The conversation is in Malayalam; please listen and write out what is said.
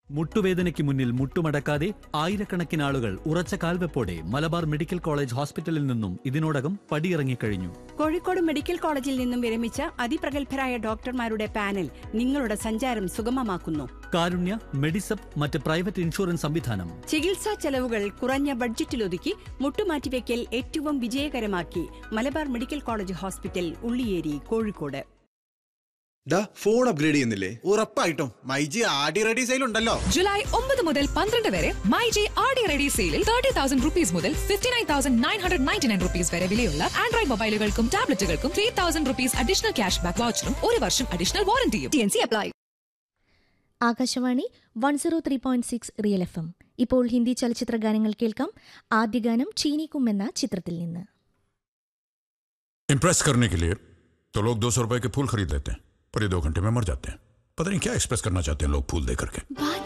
മുട്ടുവേദനയ്ക്ക് മുന്നിൽ മുട്ടുമടക്കാതെ ആയിരക്കണക്കിന് ആളുകൾ ഉറച്ച കാൽവെപ്പോടെ മലബാർ മെഡിക്കൽ കോളേജ് ഹോസ്പിറ്റലിൽ നിന്നും ഇതിനോടകം പടിയിറങ്ങിക്കഴിഞ്ഞു. കോഴിക്കോട് മെഡിക്കൽ കോളേജിൽ നിന്നും വിരമിച്ച അതിപ്രഗത്ഭരായ ഡോക്ടർമാരുടെ പാനൽ നിങ്ങളുടെ സഞ്ചാരം സുഗമമാക്കുന്നു. കാരുണ്യ, മെഡിസപ്പ്, മറ്റ് പ്രൈവറ്റ് ഇൻഷുറൻസ് സംവിധാനം. ചികിത്സാ ചെലവുകൾ കുറഞ്ഞ ബഡ്ജറ്റിലൊതുക്കി മുട്ടുമാറ്റിവെക്കൽ ഏറ്റവും വിജയകരമാക്കി Malabar medical college hospital, Ulliyeri, Kozhikode. Phone upgrade ചെയ്യുന്നില്ലേ? ഉറപ്പായിട്ടും മൈജി ആടി റെഡി സെയിൽ ഉണ്ടല്ലോ. ജൂലൈ 9 മുതൽ 12 വരെ മൈജി ആടി റെഡി സെയിലിൽ 30,000 rupees മുതൽ 59,999 rupees വരെ വിലയുള്ള Android മൊബൈലുകൾക്കും ടാബ്ലറ്റുകൾക്കും 3,000 rupees additional cash back വൗച്ചറും 1 വർഷം additional വാറന്റിയും. TNC apply. Akashvani 103.6 real FM. ഇപ്പോൾ ഹിന്ദി ചലച്ചിത്ര ഗാനങ്ങൾ കേൾക്കാം. ആദ്യ ഗാനം ചീനിക്കും എന്ന ചിത്രത്തിൽ നിന്ന്. इम्प्रेस करने के लिए तो लोग 200 रुपए के फूल खरीद लेते हैं, पर ये 2 घंटे में मर जाते हैं. पता नहीं क्या एक्सप्रेस करना चाहते हैं लोग फूल दे करके.